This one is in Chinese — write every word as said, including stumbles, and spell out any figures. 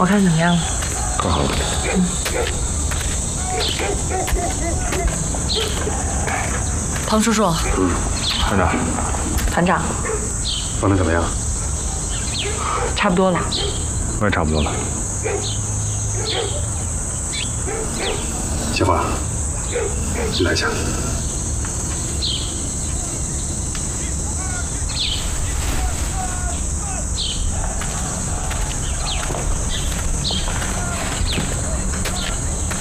我看怎么样了？ 更好了。 嗯。唐叔叔。 嗯，团长。 团长。 放的怎么样？ 差不多了。 我也差不多了。小花，你来一下。